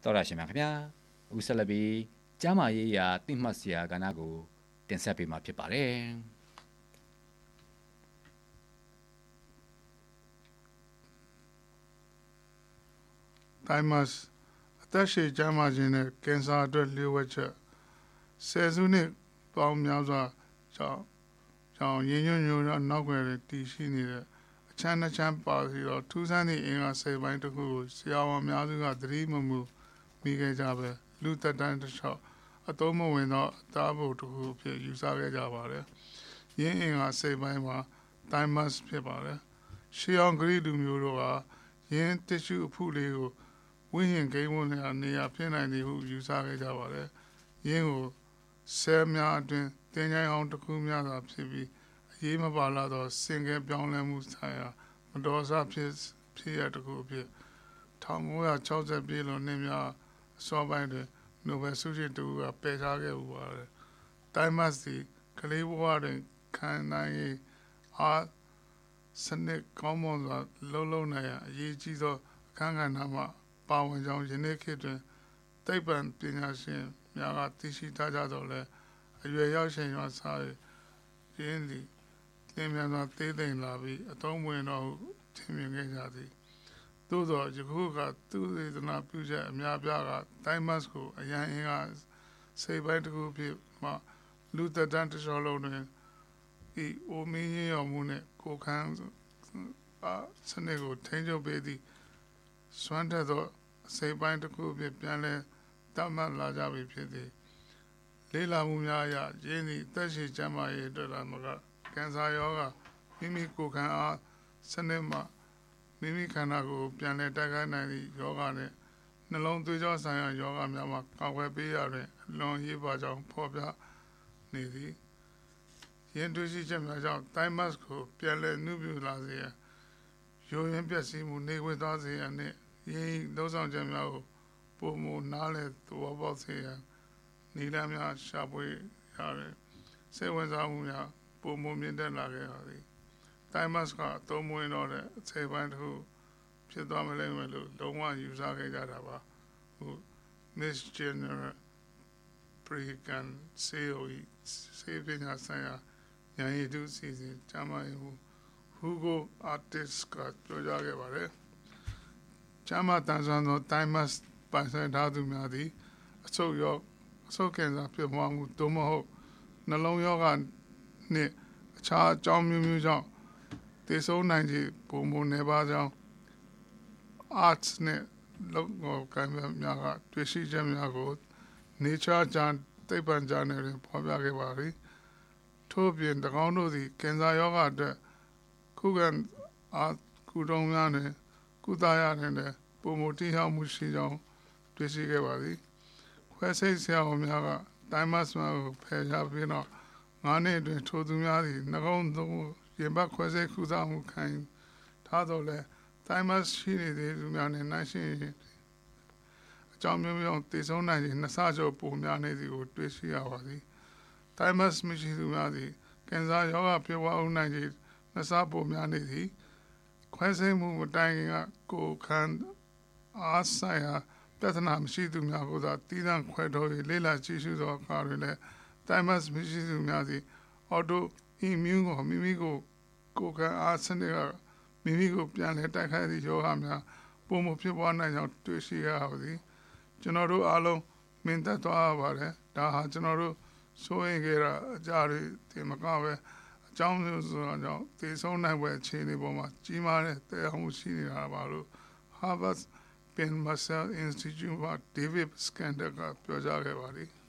တော်ရရှိမြခင်ဗျာဦးဆက်လက်ပြီးကျမ်းမာရေးရာတိမှတ်စရာကဏ္ဍကိုတင်ဆက်ပေးမှာဖြစ်ပါတယ် Thymus အသက်ရှည်ကျန်းမာခြင်းနဲ့ကင်ဆာအတွက်လျှို့ဝှက်ချက်ဆယ်စုနှစ်ပေါင်းများစွာကြောင့်ရင်းညွှန်းညိုနောက်ွယ်တည်ရှိနေတဲ့အချမ်းနှချမ်းပါပြီးတော့ထူးဆန်းသည့်အင်္ဂါစိတ်ပိုင်းတစ်ခုကိုဆရာဝန်များစုကသတိမမှုမိခဲ့ကြပဲလူသက်တမ်းတစ်လျှောက်အသုံးမဝင်သောအသားဘုတ်တစ်ခုဖြစ်ယူဆခဲ့ကြပါတယ်။ရင်းအင်္ဂါစိတ်ပိုင်းမှာ Thymus ဖြစ်ပါတယ်။ရှေးအောင်ဂရိလူမျိုးတို့ကရင်းတစ်ရှုအဖုလေးကိုဝိဟင်ဂိမ်းဝန်နေရာဖြစ်နိုင်သည်ဟုယူဆခဲ့ကြပါတယ်။ရင်းကိုဆဲများအတွင်းတင်ချိုင်းအောင်တစ်ခုများစွာဖြစ်ပြီးအရေးမပါလာသောစင်ကဲပြောင်းလဲမှုဆိုင်ရာမတော်စားဖြစ်ရတစ်ခုဖြစ်1960ပြည့်လွန်နှစ်များအစောပိုင်းတွင်နိုဘယ်ဆုရှင်တူကပယ်ချခဲ့ဥပါတယ်။ Thymus သည်ကလေးဘဝတွင်ခံနိုင်ရေးအားစနစ်ကောင်းမွန်စွာလုံးနိုင်ရန်အရေးကြီးသောအခန်းကဏ္ဍမှာပါဝင်ကြောင်းယနေ့ခေတ်တွင်သိပ္ပံပညာရှင်များကသိရှိထားကြတော့လဲအရွယ်ရောက်ချိန်မှစရင်းသည်သင်မြန်စွာသေးသိမ်လာပြီးအသုံးဝင်တော့ထင်မြင်ခဲ့ကြသည်သို့သောယခုကသူသေသနာပြုချက်အများပြားက Thymus ကိုအရန်အင်္ဂါစိတ်ပိုင်းတစ်ခုဖြစ်မှလူသက်တမ်းတစ်လျှောက်လုံးတွင်ဤအိုမင်းရင်ရောမှုနှင့်ကိုခန်းစနစ်ကိုထိန်းချုပ်ပေးသည့်စွမ်းထက်သောစိတ်ပိုင်းတစ်ခုဖြစ်ပြန်လဲတတ်မှတ်လာကြပြီဖြစ်သည်လေးလာမှုများအရရင်းသည့်သက်ရှိကျန်းမာရေးအတွက်လာမကကင်ဆာရောဂါမိမိကိုယ်ခံအားစနစ်မှမိမိခန္ဓာကိုယ်ပြန်လဲတိုက်ခိုက်နိုင်သည့်ယောဂနဲ့နှလုံးသွေးကြောဆိုင်ရာယောဂများမှာကာကွယ်ပေးရတွင်အလွန်ရေးပါကြောင်းဖော်ပြနေသည်ရင်းတွေ့ရှိချက်များကြောင့် Thymus ကိုပြန်လဲနှုပြလာစေရန်ရိုးရင်းပျက်စီးမှုနေဝေသွားစေရန်နှင့်ရင်းလုံးဆောင်ချက်များကိုပုံမနားလဲသဘောပေါက်စေရန်နိလန်းများရှာဖွေရတယ်စိတ်ဝင်စားမှုများပုံမမြင့်တက်လာခဲ့ရသည် Thymus ကအသုံးဝင်တော့တဲ့အချိန်ပိုင်းတစ်ခုဖြစ်သွားမလိမ့်မယ်လို့လုံးဝယူဆခဲ့ကြတာပါဟို Miss General Pregan COE စေပညာဆိုင်ရာဉာဏ်ရည်တုစီစဉ်ကျမ်းမာရေးမှု Hugo Artist ကပြောကြားခဲ့ပါတယ်ကျမ်းမာတန်ဆွမ်းသော Thymus ပိုင်ဆိုင်ထားသူများသည်အဆုတ်ကင်ဆာဖြစ်ပွားမှုသို့မဟုတ်နှလုံးရောဂါနှင့်အခြားအကြောင်းမျိုးကြောင့်သေဆုံးနိုင်သည့်ပုံမနေပါကြောင်း arts နဲ့လောကကိုင်များကတွေ့ရှိချက်များကို Nature ကျမ်းသိပ္ပံကျမ်းတွင်ဖော်ပြခဲ့ပါသည်ထို့ပြင်၎င်းတို့သည်ကင်ဆာရောဂါအတွက်ခုခံအားကုထုံးများတွင်ကုသရတဲ့ပုံမတိဟောက်မှုရှိကြောင်းတွေ့ရှိခဲ့ပါသည်ခွဲစိတ်ဆရာဝန်များက Thymus များကိုဖယ်ရှားပြီးတော့9နှစ်အတွင်းထိုသူများသည်နှကုံးသို့ရင်ဘတ်ခွဲစိတ်ကုသမှုခံထားတော့လဲ Thymus ရှိနေသေးသူများနဲ့နှိုင်းယှဉ်ရင်အကြောင်းမျိုးသေဆုံးနိုင်ခြင်းနှစ်ဆကျော်ပိုများနေသည်ကိုတွေ့ရှိရပါသည် Thymus မရှိသူများသည်ကင်ဆာရောဂါဖြစ်ပွားနိုင်ခြင်းနှစ်ဆပိုများနေသည်ခွဲစိတ်မှုမတိုင်ခင်ကကိုယ်ခံအားဆိုင်ရာပြဿနာမရှိသူများကိုသာတည်တံ့ခွဲထုတ်၍လေ့လာကြည့်ရှုသောအခါတွင်လည်း Thymus မရှိသူများသည် auto immune ကိုမိမိကိုခံအားစနစ်ကမိမိကိုပြန်လဲတိုက်ခိုက်သည့်ယောဂများပုံမဖြစ်ပွားနိုင်ကြောင်းတွေ့ရှိရပါသည်ကျွန်တော်တို့အားလုံးမင်းသက်သွားရပါတယ်ဒါဟာကျွန်တော်တို့စိုးရိမ်ကြတာအကြတွေတင်မကပဲအကြောင်းမျိုးဆိုတော့သေဆုံးနိုင်ပွဲအခြေအနေပေါ်မှာကြီးမားတဲ့တရားမှုရှိနေတာပါလို့ Harvard Penn Marshall Institute မှာ David Skander ကပြောကြားခဲ့ပါသည်